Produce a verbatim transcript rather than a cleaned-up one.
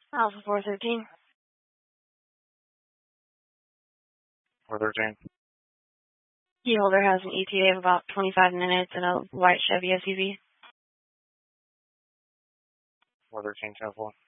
Alpha four thirteen. four thirteen. Key holder has an E T A of about twenty-five minutes and a white Chevy S U V. four thirteen, ten four.